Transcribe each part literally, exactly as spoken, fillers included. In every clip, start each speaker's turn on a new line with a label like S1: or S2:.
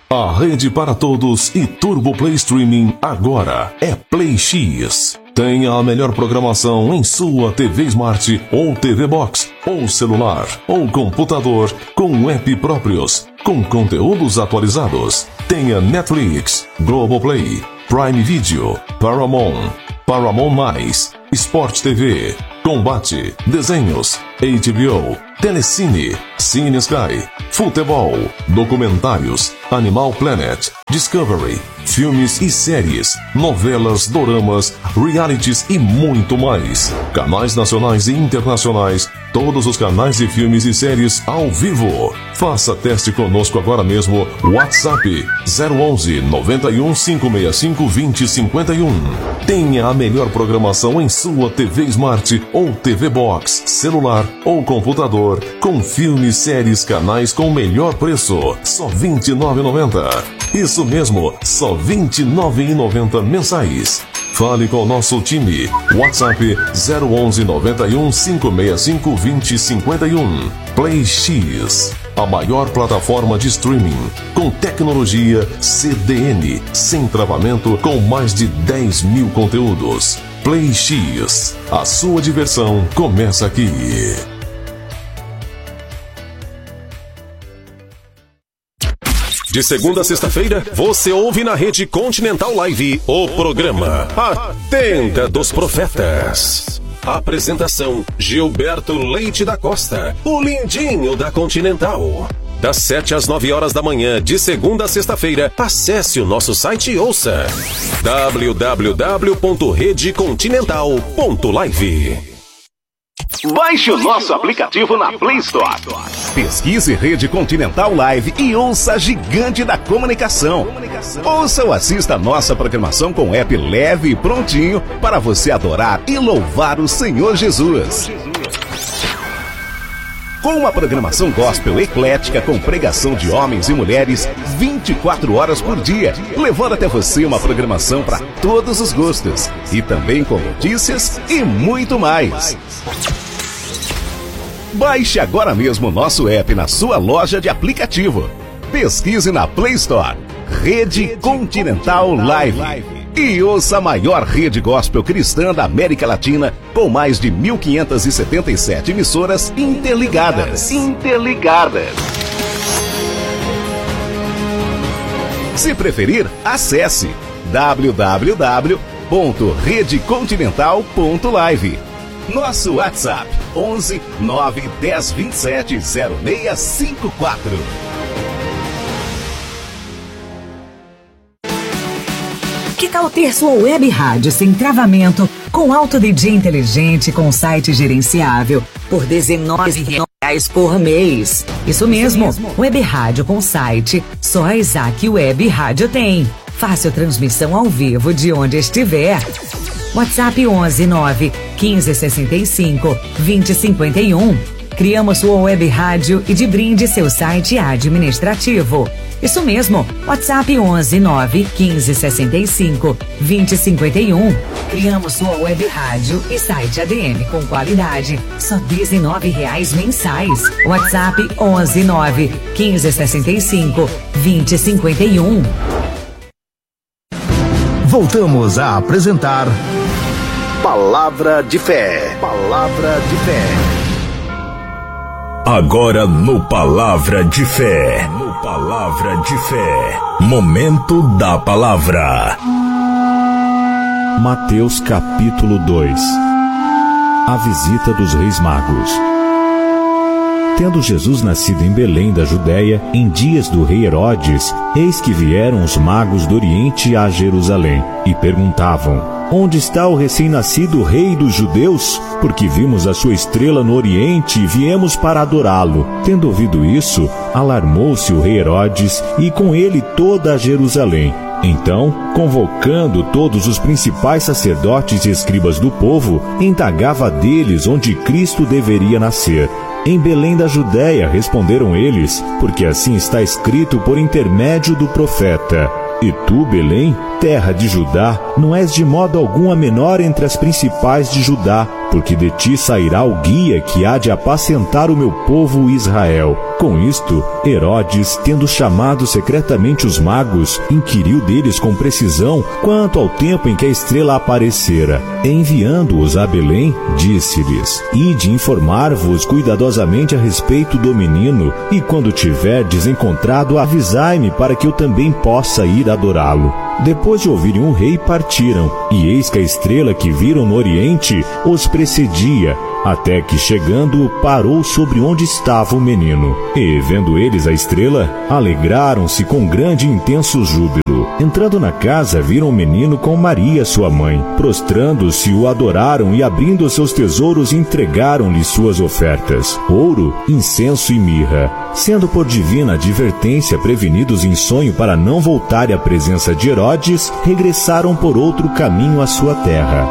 S1: A rede para todos e Turbo Play Streaming agora é Play X. Tenha a melhor programação em sua T V Smart ou T V Box, ou celular, ou computador, com app próprios, com conteúdos atualizados. Tenha Netflix, Globoplay, Prime Video, Paramount, Paramount Mais, Sport T V, Combate, Desenhos, H B O, Telecine, Cine Sky, Futebol, Documentários, Animal Planet, Discovery, filmes e séries, novelas, doramas, realities e muito mais. Canais nacionais e internacionais, todos os canais de filmes e séries ao vivo. Faça teste conosco agora mesmo. WhatsApp zero onze, noventa e um, cinco seis cinco, vinte, cinquenta e um. Tenha a melhor programação em sua T V Smart ou T V Box, celular ou computador, com filmes, séries, canais com melhor preço, só vinte e nove reais e noventa centavos. Isso mesmo, só vinte e nove reais e noventa centavos mensais. Fale com o nosso time. WhatsApp zero onze, noventa e um, cinco seis cinco, vinte, cinquenta e um. Play X, a maior plataforma de streaming, com tecnologia C D N, sem travamento, com mais de dez mil conteúdos. Play X, a sua diversão começa aqui. De segunda a sexta-feira, você ouve na Rede Continental Live o programa A Tenda dos Profetas. Apresentação: Gilberto Leite da Costa, o lindinho da Continental. Das sete às nove horas da manhã, de segunda a sexta-feira, acesse o nosso site e ouça w w w ponto rede continental ponto live.
S2: Baixe o nosso aplicativo na Play Store.
S3: Pesquise Rede Continental Live e ouça a gigante da comunicação. Ouça ou assista a nossa programação com app leve e prontinho para você adorar e louvar o Senhor Jesus. Com uma programação gospel eclética com pregação de homens e mulheres vinte e quatro horas por dia, levando até você uma programação para todos os gostos e também com notícias e muito mais. Baixe agora mesmo o nosso app na sua loja de aplicativo. Pesquise na Play Store Rede Continental Live e ouça a maior rede gospel cristã da América Latina, com mais de mil quinhentas e setenta e sete emissoras interligadas.
S2: Interligadas.
S3: Se preferir, acesse w w w ponto rede continental ponto live. Nosso WhatsApp onze, nove, dez, vinte e sete, zero seis cinco quatro.
S4: Que tal ter sua web rádio sem travamento, com alto D J inteligente, com site gerenciável, por dezenove reais por mês? Isso mesmo, web rádio com site, só a Isaac Web Rádio tem. Fácil transmissão ao vivo de onde estiver. WhatsApp onze, nove, quinze, sessenta e cinco, vinte, cinquenta e um. Criamos sua web rádio e de brinde seu site administrativo. Isso mesmo, WhatsApp onze, nove, quinze, sessenta e cinco, vinte, cinquenta e um. Criamos sua web rádio e site A D M com qualidade, só dezenove reais mensais. WhatsApp onze, nove, quinze, sessenta e cinco, vinte, cinquenta e um.
S5: Voltamos a apresentar Palavra de Fé. Palavra de Fé.
S6: Agora no Palavra de Fé. No Palavra de Fé. Momento da Palavra.
S7: Mateus capítulo dois. A visita dos Reis Magos. Tendo Jesus nascido em Belém da Judéia, em dias do rei Herodes, eis que vieram os magos do Oriente a Jerusalém, e perguntavam: onde está o recém-nascido rei dos judeus? Porque vimos a sua estrela no Oriente e viemos para adorá-lo. Tendo ouvido isso, alarmou-se o rei Herodes e com ele toda a Jerusalém. Então, convocando todos os principais sacerdotes e escribas do povo, indagava deles onde Cristo deveria nascer. Em Belém da Judéia, responderam eles, porque assim está escrito por intermédio do profeta: e tu, Belém, terra de Judá, não és de modo algum a menor entre as principais de Judá, porque de ti sairá o guia que há de apacentar o meu povo Israel. Com isto, Herodes, tendo chamado secretamente os magos, inquiriu deles com precisão quanto ao tempo em que a estrela aparecera. Enviando-os a Belém, disse-lhes: Ide informar-vos cuidadosamente a respeito do menino, e quando tiverdes encontrado, avisai-me para que eu também possa ir adorá-lo. Depois de ouvirem o rei, partiram, e eis que a estrela que viram no oriente os precedia, até que, chegando, parou sobre onde estava o menino. E, vendo eles a estrela, alegraram-se com grande e intenso júbilo. Entrando na casa, viram o menino com Maria, sua mãe. Prostrando-se, o adoraram e, abrindo seus tesouros, entregaram-lhe suas ofertas: ouro, incenso e mirra. Sendo por divina advertência prevenidos em sonho para não voltarem à presença de Herodes, regressaram por outro caminho à sua terra.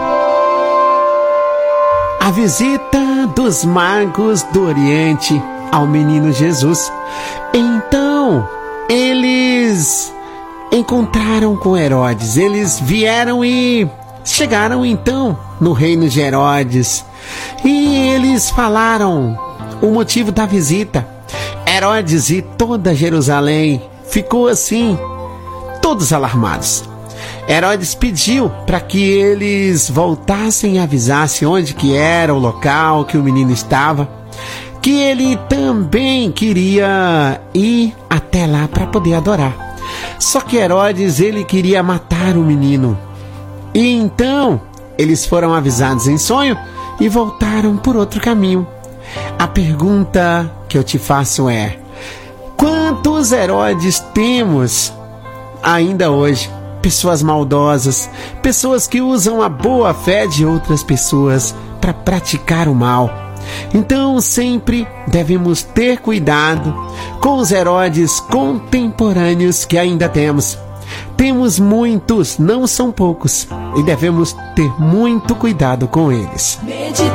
S8: A visita dos magos do Oriente ao menino Jesus. Então, eles encontraram com Herodes. Eles vieram e chegaram então no reino de Herodes. E eles falaram o motivo da visita. Herodes e toda Jerusalém ficou assim, todos alarmados. Herodes pediu para que eles voltassem e avisassem onde que era o local que o menino estava, que ele também queria ir até lá para poder adorar. Só que Herodes, ele queria matar o menino. E então eles foram avisados em sonho e voltaram por outro caminho. A pergunta que eu te faço é: quantos Herodes temos ainda hoje? Pessoas maldosas, pessoas que usam a boa fé de outras pessoas para praticar o mal. Então sempre devemos ter cuidado com os Herodes contemporâneos que ainda temos. Temos muitos, não são poucos, e devemos ter muito cuidado com eles.